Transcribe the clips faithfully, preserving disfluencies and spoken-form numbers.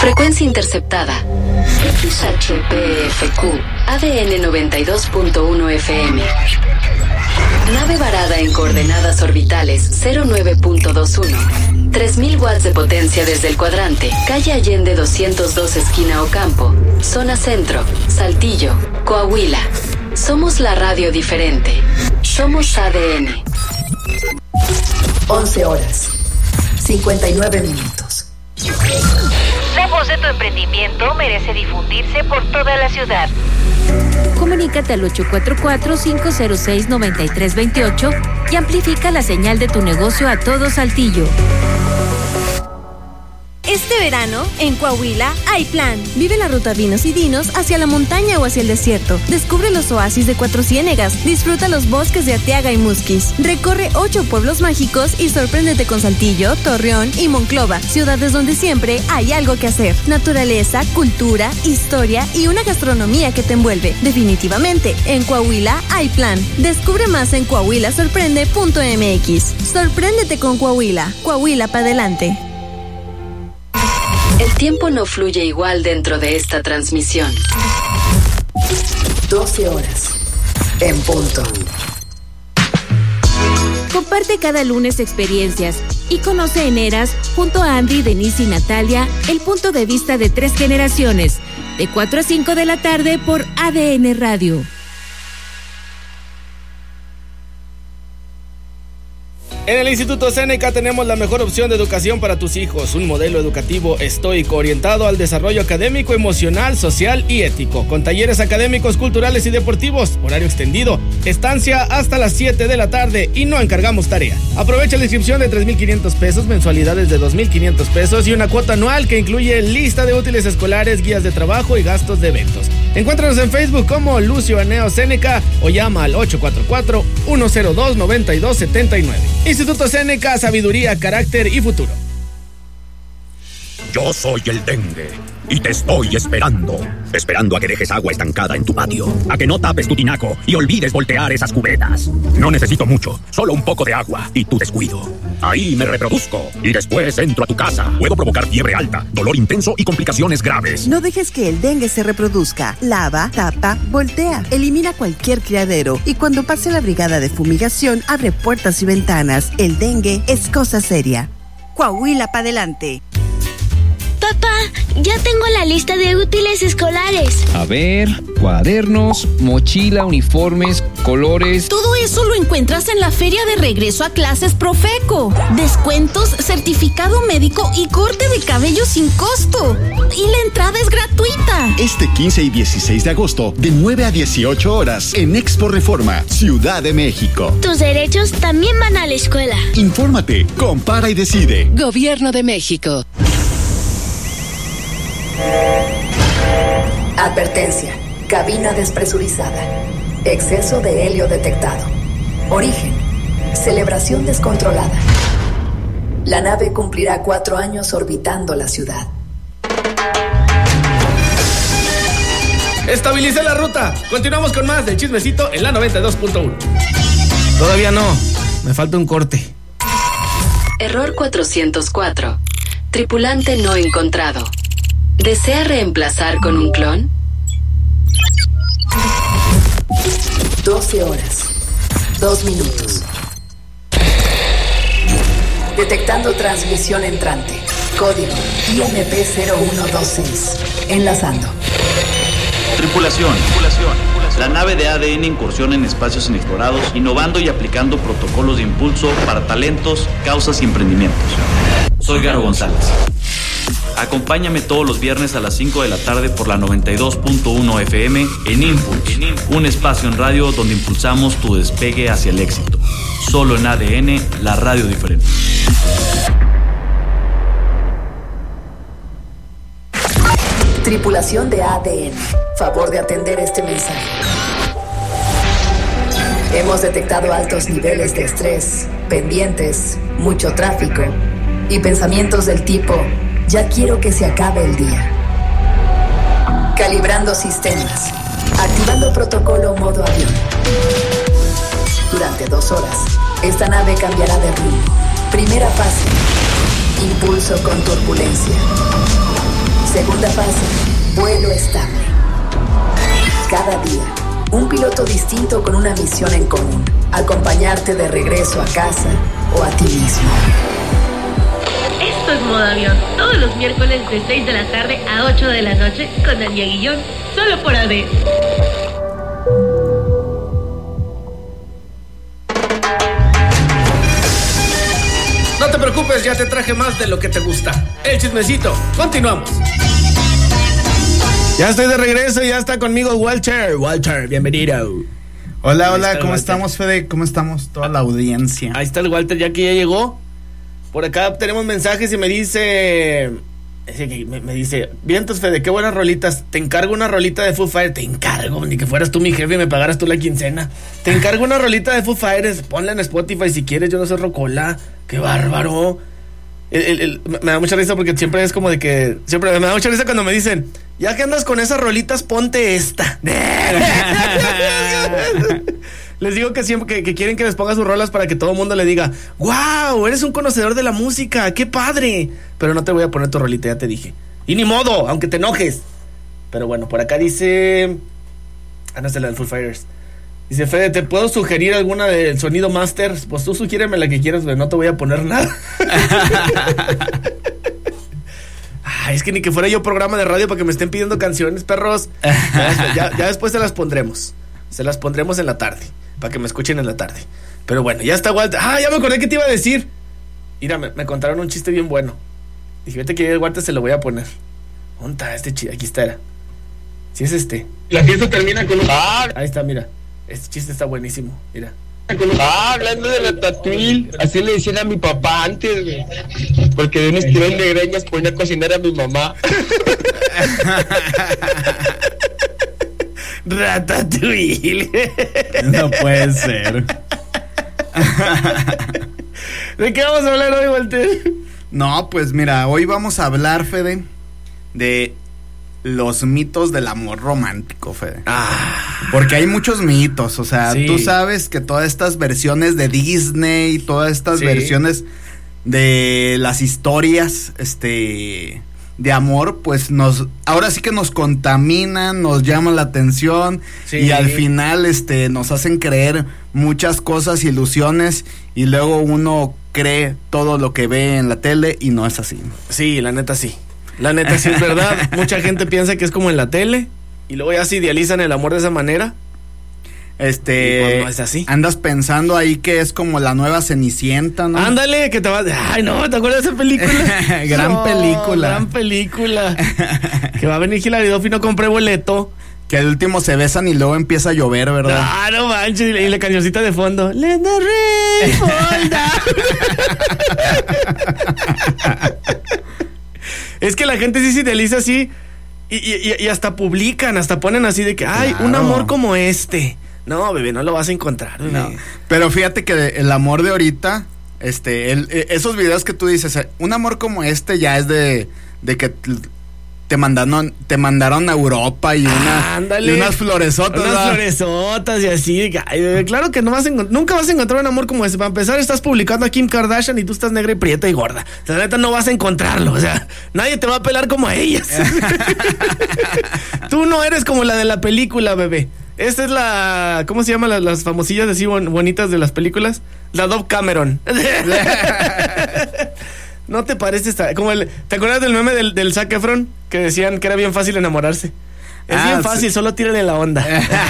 Frecuencia interceptada. X H P F Q, A D N noventa y dos punto uno F M. Nave varada en coordenadas orbitales cero nueve punto veintiuno. tres mil watts de potencia desde el cuadrante. Calle Allende doscientos dos, esquina Ocampo. Zona Centro, Saltillo, Coahuila. Somos la radio diferente. Somos A D N. once horas. cincuenta y nueve minutos. La voz de tu emprendimiento merece difundirse por toda la ciudad. Comunícate al ocho cuatro cuatro, cinco cero seis, nueve tres dos ocho y amplifica la señal de tu negocio a todo Saltillo. Este verano, en Coahuila, hay plan. Vive la ruta Vinos y Dinos hacia la montaña o hacia el desierto. Descubre los oasis de Cuatro Ciénegas. Disfruta los bosques de Arteaga y Musquis. Recorre ocho pueblos mágicos y sorpréndete con Saltillo, Torreón y Monclova. Ciudades donde siempre hay algo que hacer. Naturaleza, cultura, historia y una gastronomía que te envuelve. Definitivamente, en Coahuila hay plan. Descubre más en coahuila sorprende punto m x. Sorpréndete con Coahuila. Coahuila para adelante. El tiempo no fluye igual dentro de esta transmisión. doce horas. En punto. Comparte cada lunes experiencias y conoce en Eras, junto a Andy, Denise y Natalia, el punto de vista de tres generaciones, de cuatro a cinco de la tarde por A D N Radio. En el Instituto Seneca tenemos la mejor opción de educación para tus hijos, un modelo educativo estoico orientado al desarrollo académico, emocional, social y ético, con talleres académicos, culturales y deportivos, horario extendido, estancia hasta las siete de la tarde y no encargamos tarea. Aprovecha la inscripción de tres mil quinientos pesos, mensualidades de dos mil quinientos pesos y una cuota anual que incluye lista de útiles escolares, guías de trabajo y gastos de eventos. Encuéntranos en Facebook como Lucio Aneo Seneca o llama al ocho cuatro cuatro, uno cero dos, nueve dos siete nueve. Instituto Seneca, sabiduría, carácter y futuro. Yo soy el dengue y te estoy esperando. Esperando a que dejes agua estancada en tu patio, a que no tapes tu tinaco y olvides voltear esas cubetas. No necesito mucho, solo un poco de agua y tu descuido. Ahí me reproduzco y después entro a tu casa. Puedo provocar fiebre alta, dolor intenso y complicaciones graves. No dejes que el dengue se reproduzca. Lava, tapa, voltea. Elimina cualquier criadero y cuando pase la brigada de fumigación, abre puertas y ventanas. El dengue es cosa seria. Coahuila para adelante. Papá, ya tengo la lista de útiles escolares. A ver, cuadernos, mochila, uniformes, colores. Todo eso lo encuentras en la feria de regreso a clases Profeco. Descuentos, certificado médico y corte de cabello sin costo. Y la entrada es gratuita. Este quince y dieciséis de agosto, de nueve a dieciocho horas, en Expo Reforma, Ciudad de México. Tus derechos también van a la escuela. Infórmate, compara y decide. Gobierno de México. Advertencia. Cabina despresurizada. Exceso de helio detectado. Origen. Celebración descontrolada. La nave cumplirá cuatro años orbitando la ciudad. Estabilicé la ruta. Continuamos con más del chismecito en la noventa y dos punto uno. Todavía no. Me falta un corte. Error cuatrocientos cuatro. Tripulante no encontrado. ¿Desea reemplazar con un clon? doce horas. dos minutos. Detectando transmisión entrante. Código I M P cero uno dos seis. Enlazando. Tripulación. Tripulación. La nave de A D N incursiona en espacios inexplorados, innovando y aplicando protocolos de impulso para talentos, causas y emprendimientos. Soy Garo González. Acompáñame todos los viernes a las cinco de la tarde por la noventa y dos punto uno F M en Impulse, un espacio en radio donde impulsamos tu despegue hacia el éxito. Solo en A D N, la radio diferente. Tripulación de A D N, favor de atender este mensaje. Hemos detectado altos niveles de estrés, pendientes, mucho tráfico y pensamientos del tipo: ya quiero que se acabe el día. Calibrando sistemas. Activando protocolo modo avión. Durante dos horas, esta nave cambiará de rumbo. Primera fase. Impulso con turbulencia. Segunda fase, vuelo estable. Cada día, un piloto distinto con una misión en común. Acompañarte de regreso a casa o a ti mismo. Esto es Modo Avión, todos los miércoles de seis de la tarde a ocho de la noche con Daniel Guillón, solo por A D. No te preocupes, ya te traje más de lo que te gusta. El chismecito, continuamos. Ya estoy de regreso, ya está conmigo Walter. Walter, bienvenido. Hola, hola, ¿cómo estamos, Fede? ¿Cómo estamos toda la audiencia? Ahí está el Walter, ya que ya llegó. Por acá tenemos mensajes y me dice... Me, me dice, vientos, Fede, qué buenas rolitas. Te encargo una rolita de Foo Fighters. Te encargo, ni que fueras tú mi jefe y me pagaras tú la quincena. Te encargo una rolita de Foo Fighters. Ponla en Spotify si quieres, yo no soy rocola. Qué bárbaro. El, el, el, me da mucha risa porque siempre es como de que... Siempre me da mucha risa cuando me dicen, ya que andas con esas rolitas, ponte esta. Les digo que siempre que, que quieren que les ponga sus rolas para que todo el mundo le diga, wow, eres un conocedor de la música, qué padre. Pero no te voy a poner tu rolita, ya te dije. Y ni modo, aunque te enojes. Pero bueno, por acá dice... Ah, no es la del Foo Fighters. Dice, Fede, ¿te puedo sugerir alguna del sonido master? Pues tú sugiéreme la que quieras, pero no te voy a poner nada. Ay, es que ni que fuera yo programa de radio para que me estén pidiendo canciones, perros. Ya, ya, ya después se las pondremos. Se las pondremos en la tarde, para que me escuchen en la tarde. Pero bueno, ya está Walter. Ah, ya me acordé que te iba a decir. Mira, me, me contaron un chiste bien bueno. Dije, vete que el Walter se lo voy a poner. ¿Dónde está este chiste? Aquí está, era. Sí es este. La fiesta termina con un... Ah, ahí está, mira. Este chiste está buenísimo, mira. Ah, hablando de Ratatouille, así le decían a mi papá antes, güey. Porque de un estirón de greñas ponía a cocinar a mi mamá. Ratatouille. No puede ser. ¿De qué vamos a hablar hoy, Walter? No, pues mira, hoy vamos a hablar, Fede, de los mitos del amor romántico, Fede. Ah. Porque hay muchos mitos, o sea, sí. Tú sabes que todas estas versiones de Disney, todas estas sí. versiones de las historias, este... de amor, pues nos, ahora sí que nos contaminan, nos llaman la atención, sí. Y al final, este, nos hacen creer muchas cosas, ilusiones, y luego uno cree todo lo que ve en la tele y no es así. Sí, la neta sí, la neta sí es verdad. Mucha gente piensa que es como en la tele, y luego ya se idealizan el amor de esa manera. Este, y pues no es así. Andas pensando ahí que es como la nueva Cenicienta, ¿no? Ándale, que te vas. Ay, no, ¿te acuerdas de esa película? Gran no, película. Gran película. Que va a venir Hilary Duff y no compré boleto. Que al último se besan y luego empieza a llover, ¿verdad? Ah, no manches. Y la cancioncita de fondo. Let the rain fall down. Es que la gente sí se idealiza así. Y, y, y hasta publican, hasta ponen así de que, ay, claro. Un amor como este. No, bebé, no lo vas a encontrar, bebé. No. Pero fíjate que el amor de ahorita, este, el, esos videos que tú dices, un amor como este ya es de, de que te mandaron, te mandaron a Europa y, una, Ándale, y unas floresotas. Unas ¿verdad? floresotas y así. Ay, bebé, claro que no vas a encont- nunca vas a encontrar un amor como ese. Para empezar, estás publicando a Kim Kardashian y tú estás negra y prieta y gorda. O sea, la neta no vas a encontrarlo. O sea, nadie te va a pelar como a ellas. Tú no eres como la de la película, bebé. Esta es la... ¿Cómo se llama? Las, las famosillas así bon, bonitas de las películas. La Dove Cameron. ¿No te parece esta? Como el, ¿te acuerdas del meme del, del Zac Efron? Que decían que era bien fácil enamorarse. Es ah, bien fácil, sí. Solo tírale la onda.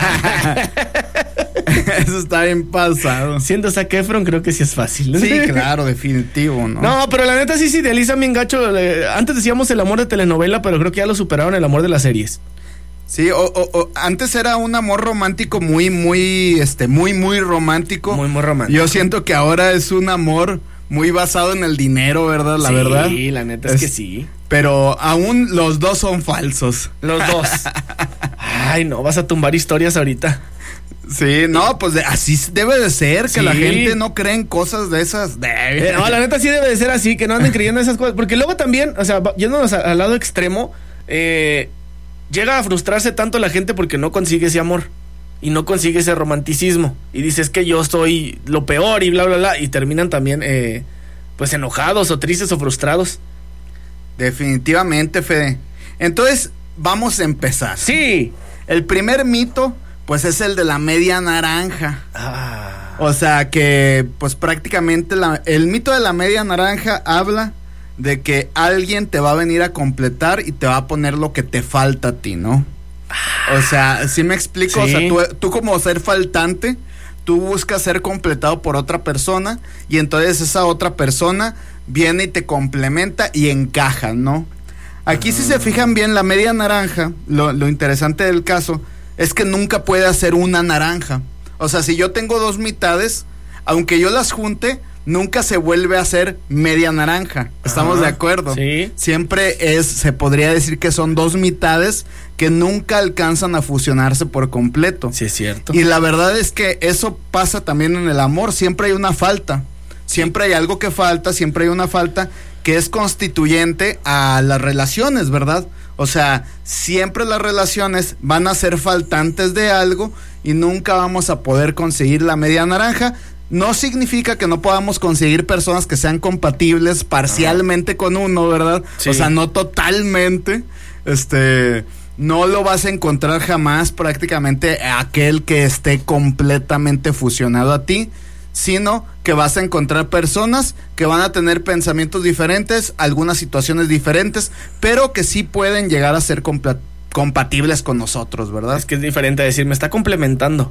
Eso está bien pasado. Siendo Zac Efron creo que sí es fácil. Sí, claro, definitivo, ¿no? No, pero la neta sí se idealiza bien gacho. Antes decíamos el amor de telenovela, pero creo que ya lo superaron, el amor de las series. Sí, o, o, o, antes era un amor romántico muy, muy, este, muy, muy romántico. Muy, muy romántico. Yo siento que ahora es un amor muy basado en el dinero, ¿verdad? La sí, verdad. Sí, la neta es, es que sí. Pero aún los dos son falsos. Los dos. Ay, no, vas a tumbar historias ahorita. Sí, no, pues de, así debe de ser, que sí. La gente no cree en cosas de esas. De... Eh, no, la neta sí debe de ser así, que no anden creyendo esas cosas. Porque luego también, o sea, yéndonos al lado extremo, eh... llega a frustrarse tanto la gente porque no consigue ese amor y no consigue ese romanticismo y dices que yo soy lo peor y bla bla bla y terminan también eh, pues enojados o tristes o frustrados. Definitivamente, Fede. Entonces, vamos a empezar. Sí. El primer mito, pues es el de la media naranja. Ah. O sea que, pues prácticamente la, el mito de la media naranja habla de que alguien te va a venir a completar y te va a poner lo que te falta a ti, ¿no? O sea, ¿sí me explico? Sí. O sea, tú, tú como ser faltante, tú buscas ser completado por otra persona y entonces esa otra persona viene y te complementa y encaja, ¿no? Aquí uh-huh. si se fijan bien, la media naranja, lo, lo interesante del caso es que nunca puede hacer una naranja. O sea, si yo tengo dos mitades, aunque yo las junte, nunca se vuelve a hacer media naranja. ¿Estamos uh-huh. de acuerdo? Sí. Siempre es, se podría decir que son dos mitades que nunca alcanzan a fusionarse por completo. Sí, es cierto. Y la verdad es que eso pasa también en el amor. Siempre hay una falta. Siempre hay algo que falta, siempre hay una falta que es constituyente a las relaciones, ¿verdad? O sea, siempre las relaciones van a ser faltantes de algo y nunca vamos a poder conseguir la media naranja. No significa que no podamos conseguir personas que sean compatibles parcialmente con uno, ¿verdad? Sí. O sea, no totalmente. Este, no lo vas a encontrar jamás prácticamente aquel que esté completamente fusionado a ti, sino que vas a encontrar personas que van a tener pensamientos diferentes, algunas situaciones diferentes, pero que sí pueden llegar a ser compla- compatibles con nosotros, ¿verdad? Es que es diferente a decir, me está complementando.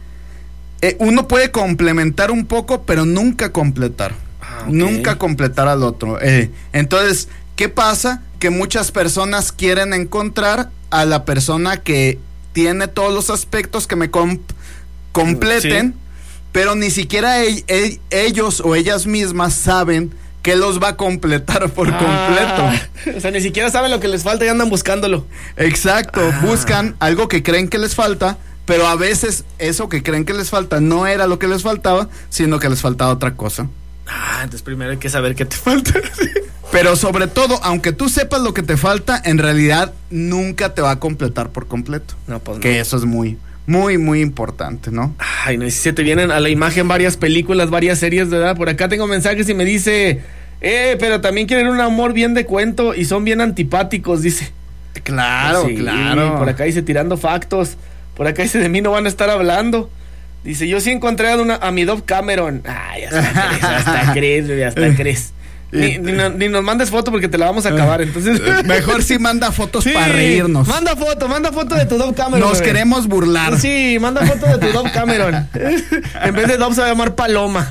Eh, uno puede complementar un poco, pero nunca completar. Ah, okay. Nunca completar al otro. Eh, entonces, ¿qué pasa? Que muchas personas quieren encontrar a la persona que tiene todos los aspectos que me comp- completen, sí. Pero ni siquiera e- e- ellos o ellas mismas saben que los va a completar por ah, completo. O sea, ni siquiera saben lo que les falta y andan buscándolo. Exacto, ah. buscan algo que creen que les falta, pero a veces eso que creen que les falta no era lo que les faltaba, sino que les faltaba otra cosa. Ah, entonces primero hay que saber qué te falta. Pero sobre todo, aunque tú sepas lo que te falta, en realidad nunca te va a completar por completo. No, pues no. Que eso es muy... Muy, muy importante, ¿no? Ay, no, si se te vienen a la imagen varias películas, varias series, ¿verdad? Por acá tengo mensajes y me dice, eh, pero también quieren un amor bien de cuento y son bien antipáticos, dice. Claro, sí, claro. Por acá dice, tirando factos. Por acá dice, de mí no van a estar hablando. Dice, yo sí encontré a, una, a mi Dove Cameron. Ay, hasta crees, hasta crees, hasta crees. Ni, ni, no, ni nos mandes foto porque te la vamos a acabar, entonces mejor sí manda fotos sí, para reírnos. Manda foto, manda foto de tu Dove Cameron. Nos bebé. Queremos burlar. Sí, manda foto de tu Dove Cameron. En vez de Dove se va a llamar Paloma.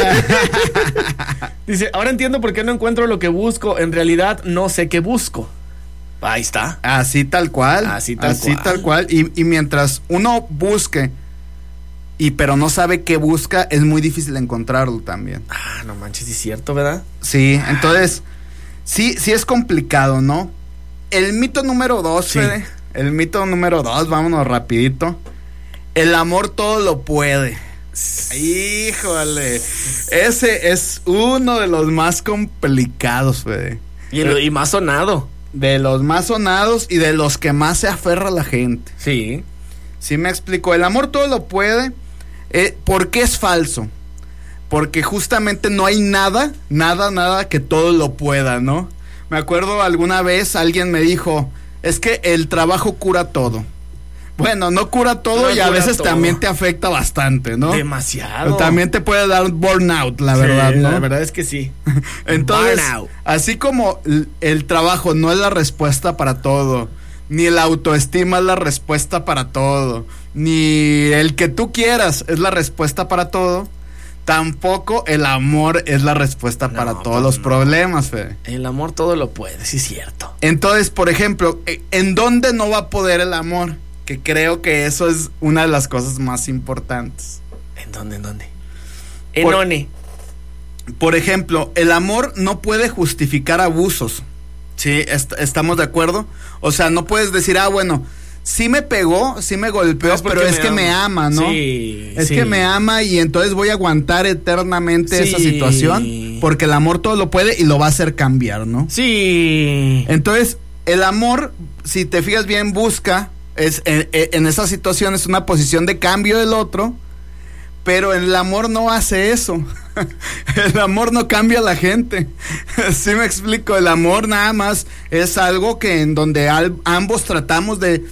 Dice, ahora entiendo por qué no encuentro lo que busco. En realidad no sé qué busco. Ahí está. Así tal cual. Así tal Así cual. tal cual. Y, y mientras uno busque y pero no sabe qué busca, es muy difícil encontrarlo también. Ah, no manches, es cierto, ¿verdad? Sí, entonces, sí, sí es complicado, ¿no? El mito número dos, sí. Fede, el mito número dos, vámonos rapidito. El amor todo lo puede. Híjole, ese es uno de los más complicados, Fede. Y, el, y más sonado. De los más sonados y de los que más se aferra la gente. Sí. Sí me explico, el amor todo lo puede. Eh, ¿Por qué es falso? Porque justamente no hay nada, nada, nada que todo lo pueda, ¿no? Me acuerdo alguna vez alguien me dijo, es que el trabajo cura todo. Bueno, no cura todo no y a veces todo. También te afecta bastante, ¿no? Demasiado. También te puede dar un burnout, la sí, verdad, ¿no? La verdad es que sí. Entonces, burnout. Así como el, el trabajo no es la respuesta para todo, ni la autoestima es la respuesta para todo, ni el que tú quieras es la respuesta para todo, tampoco el amor es la respuesta no, para todos los no. problemas, Fede. El amor todo lo puede, sí es cierto. Entonces, por ejemplo, ¿en dónde no va a poder el amor? Que creo que eso es una de las cosas más importantes. ¿En dónde? ¿En dónde? En por, dónde. Por ejemplo, el amor no puede justificar abusos. Sí, est- estamos de acuerdo. O sea, no puedes decir, ah, bueno, sí me pegó, sí me golpeó, pero es que ama. me ama, ¿no? Sí, es sí. que me ama y entonces voy a aguantar eternamente sí. esa situación, porque el amor todo lo puede y lo va a hacer cambiar, ¿no? Sí. Entonces, el amor, si te fijas bien, busca, es en, en esa situación es una posición de cambio del otro, pero el amor no hace eso. El amor no cambia a la gente. Sí me explico, el amor nada más es algo que en donde al, ambos tratamos de